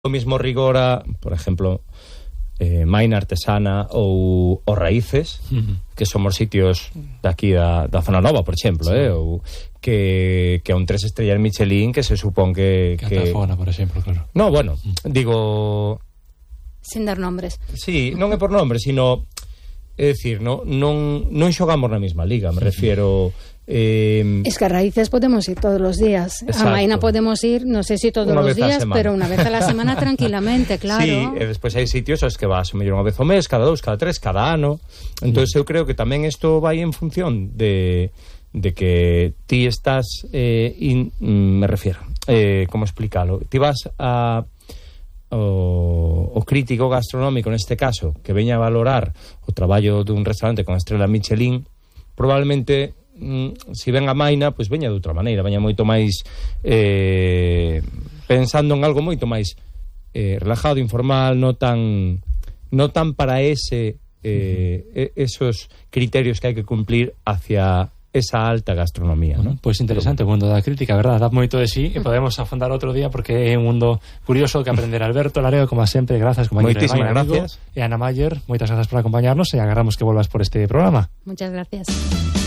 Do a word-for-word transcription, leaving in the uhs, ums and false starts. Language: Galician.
o mismo rigor a, por exemplo, eh, Maina Artesana ou os Raíces, uh-huh. que somos sitios daqui da, da Zona Nova, por exemplo, sí. eh, ou que, que a un tres estrellas Michelin que se supón que... Que, que... Altafona, por exemplo, claro. No, bueno, uh-huh. digo... Sin dar nombres. Sí, non é por nombres, sino... É dicir, no, non, non xogamos na mesma liga, me refiero... Eh, es que a Raíces podemos ir todos los días. Exacto. A Maina podemos ir, no sé si todos una los días, pero una vez a la semana tranquilamente, claro. Sí, e despois hai sitios aos que vas mellor unha vez ao mes, cada dous, cada tres, cada ano. Entón mm. eu creo que tamén isto vai en función de, de que ti estás eh, in, me refiero, eh, como explicarlo, ti vas a o, o crítico gastronómico neste caso que veña a valorar o traballo dun restaurante con estrela Michelin, probablemente mm, si ven a Maina, pois veña de outra maneira, veña moito máis eh, pensando en algo moito máis eh, relajado, informal, no tan no tan para ese eh, uh-huh. esos criterios que hai que cumplir hacia esa alta gastronomía, bueno, ¿no? Pois pues interesante o mundo da crítica, verdad? Dá moito de sí e podemos afondar outro día porque é un mundo curioso que aprender. Alberto Lareo, como sempre, grazas, compañero. Moitísimas gracias. E Ana Mayer, moitas grazas por acompañarnos e agarramos que volvas por este programa. Muchas gracias.